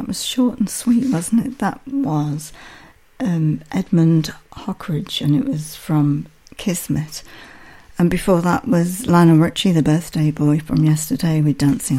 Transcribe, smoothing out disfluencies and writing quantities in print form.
That was short and sweet, wasn't it? That was Edmund Hockridge, and it was from Kismet. And before that was Lionel Richie, the birthday boy from yesterday, with Dancing